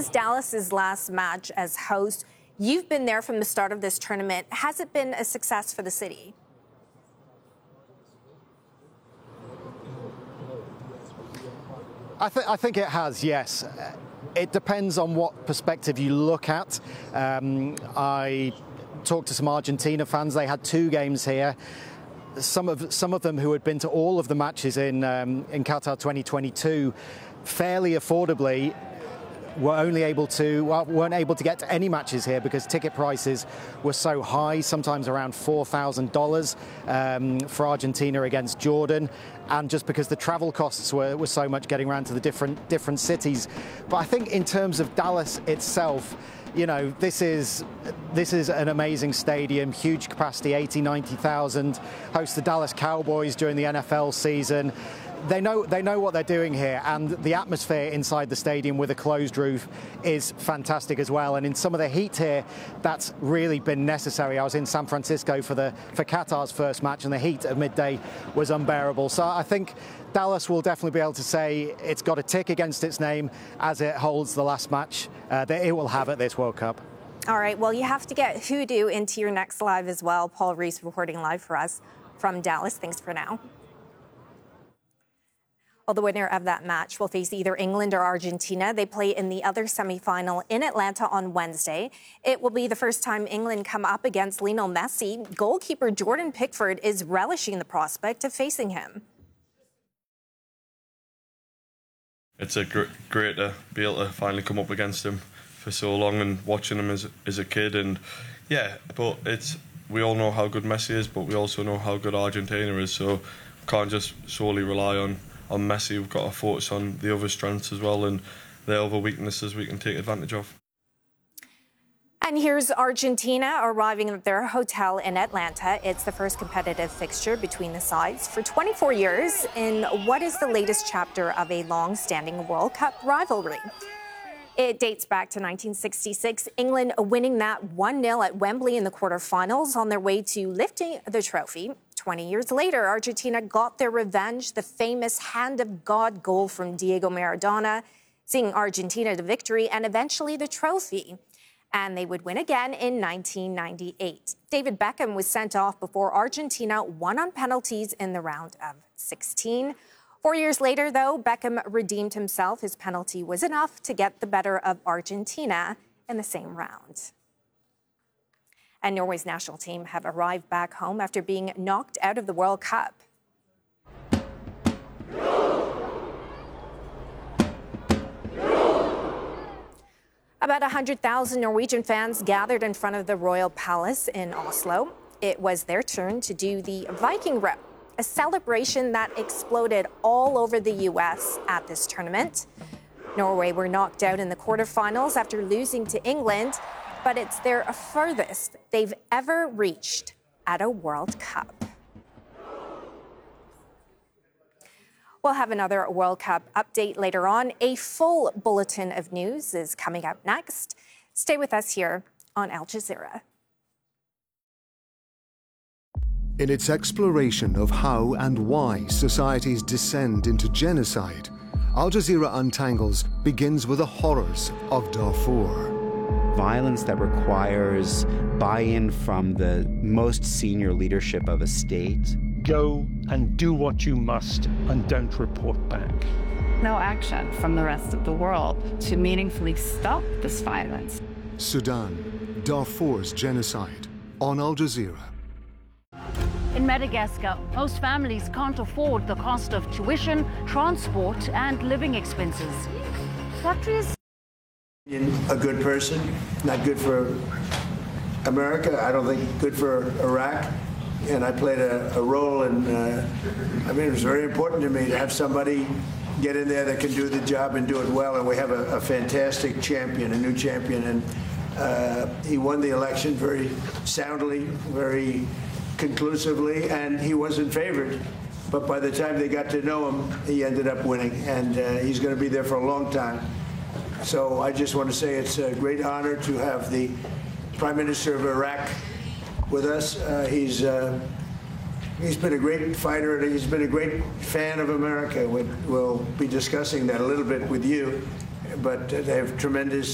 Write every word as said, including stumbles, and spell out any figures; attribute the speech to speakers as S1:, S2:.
S1: is Dallas's last match as host. You've been there from the start of this tournament. Has it been a success for the city?
S2: I, th- I think it has, yes. It depends on what perspective you look at. Um, I talked to some Argentina fans. They had two games here. Some of some of them who had been to all of the matches in um, in Qatar twenty twenty-two fairly affordably were only able to well, weren't able to get to any matches here because ticket prices were so high, sometimes around four thousand dollars um, for Argentina against Jordan, and just because the travel costs were, were so much getting around to the different different cities. But I think in terms of Dallas itself, you know, this is this is an amazing stadium, huge capacity, eighty, ninety thousand, hosts the Dallas Cowboys during the N F L season. They know they know what they're doing here, and the atmosphere inside the stadium with a closed roof is fantastic as well. And in some of the heat here, that's really been necessary. I was in San Francisco for the for Qatar's first match, and the heat at midday was unbearable. So I think Dallas will definitely be able to say it's got a tick against its name as it holds the last match uh, that it will have at this World Cup.
S1: All right, well, you have to get Hoodoo into your next live as well. Paul Reese reporting live for us from Dallas. Thanks for now. Well, the winner of that match will face either England or Argentina. They play in the other semifinal in Atlanta on Wednesday. It will be the first time England come up against Lionel Messi. Goalkeeper Jordan Pickford is relishing the prospect of facing him.
S3: It's a gr- great to be able to finally come up against him for so long and watching him as, as a kid. And yeah, but it's we all know how good Messi is, but we also know how good Argentina is. So can't just solely rely on on Messi. We've got to focus on the other strengths as well and their other weaknesses we can take advantage of.
S1: And here's Argentina arriving at their hotel in Atlanta. It's the first competitive fixture between the sides for twenty-four years in what is the latest chapter of a long-standing World Cup rivalry. It dates back to nineteen sixty-six, England winning that one nil at Wembley in the quarterfinals on their way to lifting the trophy. twenty years later, Argentina got their revenge, the famous hand of God goal from Diego Maradona, seeing Argentina to victory and eventually the trophy. And they would win again in nineteen ninety-eight. David Beckham was sent off before Argentina won on penalties in the round of sixteen. Four years later, though, Beckham redeemed himself. His penalty was enough to get the better of Argentina in the same round. And Norway's national team have arrived back home after being knocked out of the World Cup. About one hundred thousand Norwegian fans gathered in front of the Royal Palace in Oslo. It was their turn to do the Viking row, a celebration that exploded all over the U S at this tournament. Norway were knocked out in the quarterfinals after losing to England, but it's their furthest they've ever reached at a World Cup. We'll have another World Cup update later on. A full bulletin of news is coming up next. Stay with us here on Al Jazeera.
S4: In its exploration of how and why societies descend into genocide, Al Jazeera Untangles begins with the horrors of Darfur.
S5: Violence that requires buy-in from the most senior leadership of a state.
S6: Go and do what you must and don't report back.
S7: No action from the rest of the world to meaningfully stop this violence.
S4: Sudan, Darfur's genocide, on Al Jazeera.
S8: In Madagascar, most families can't afford the cost of tuition, transport, and living expenses. What is
S9: a good person, not good for America, I don't think good for Iraq. And I played a, a role in, uh, I mean, it was very important to me to have somebody get in there that can do the job and do it well. And we have a, a fantastic champion, a new champion. And uh, he won the election very soundly, very conclusively, and he wasn't favored. But by the time they got to know him, he ended up winning. And uh, he's going to be there for a long time. So I just want to say it's a great honor to have the Prime Minister of Iraq with us. Uh, he's uh, he's been a great fighter and he's been a great fan of America. We'll be discussing that a little bit with you, but they have tremendous